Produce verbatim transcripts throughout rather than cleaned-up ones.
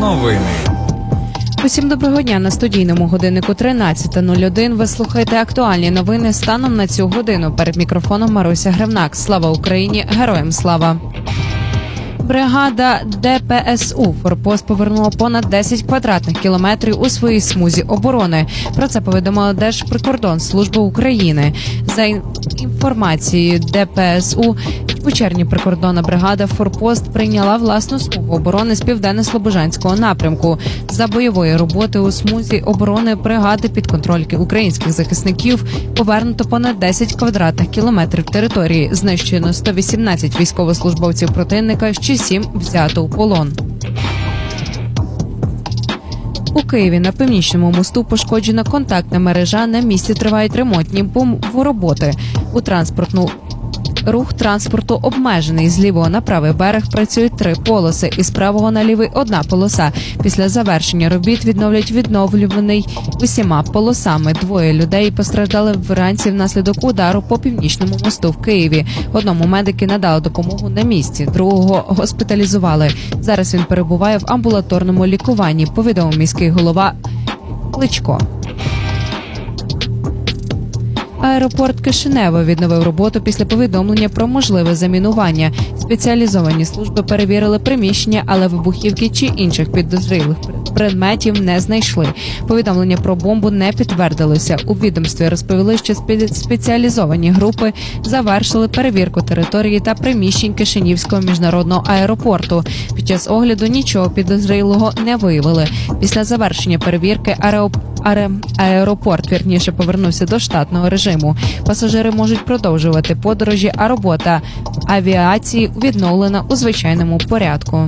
новини. Усім доброго дня. На студійному годиннику тринадцята нуль один ви слухаєте актуальні новини станом на цю годину. Перед мікрофоном Маруся Гривнак. Слава Україні! Героям слава! Бригада Де Пе Ес У «Форпост» повернула понад десять квадратних кілометрів у своїй смузі оборони. Про це повідомила Держприкордонслужба України. За інформацією Де Пе Ес У, у червні прикордонна бригада «Форпост» прийняла власну смугу оборони з південно-слобожанського напрямку. За бойової роботи у смузі оборони бригади під контроль українських захисників повернуто понад десять квадратних кілометрів території. Знищено сто вісімнадцять військовослужбовців противника, ще сім взято у полон. У Києві на Північному мосту пошкоджена контактна мережа. На місці тривають ремонтні роботи. У транспортну Рух транспорту обмежений. З лівого на правий берег працюють три полоси, і з правого на лівий одна полоса. Після завершення робіт відновлять відновлюваний усіма полосами. Двоє людей постраждали вранці внаслідок удару по Північному мосту в Києві. Одному медики надали допомогу на місці, другого госпіталізували. Зараз він перебуває в амбулаторному лікуванні, повідомив міський голова Кличко. Аеропорт Кишинева відновив роботу після повідомлення про можливе замінування. Спеціалізовані служби перевірили приміщення, але вибухівки чи інших підозрілих предметів не знайшли. Повідомлення про бомбу не підтвердилося. У відомстві розповіли, що спеціалізовані групи завершили перевірку території та приміщень Кишинівського міжнародного аеропорту. Під час огляду нічого підозрілого не виявили. Після завершення перевірки аеропорт Аеропорт, вірніше, повернувся до штатного режиму. Пасажири можуть продовжувати подорожі, а робота авіації відновлена у звичайному порядку.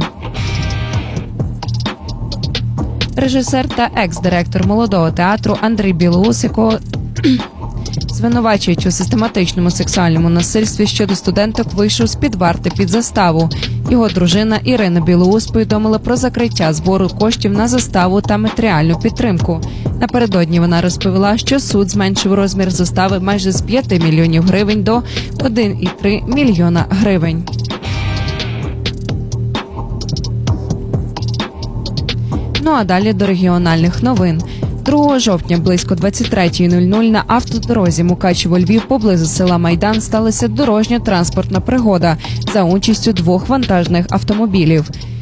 Режисер та екс-директор молодого театру Андрій Білоус, якого звинувачують у систематичному сексуальному насильстві щодо студенток, вийшов з-під варти під заставу. Його дружина Ірина Білоус повідомила про закриття збору коштів на заставу та матеріальну підтримку. Напередодні вона розповіла, що суд зменшив розмір застави майже з п'яти мільйонів гривень до один цілих три мільйона гривень. Ну а далі до регіональних новин. другого жовтня близько двадцять третя нуль нуль на автодорозі Мукачево-Львів поблизу села Майдан сталася дорожньо-транспортна пригода за участю двох вантажних автомобілів.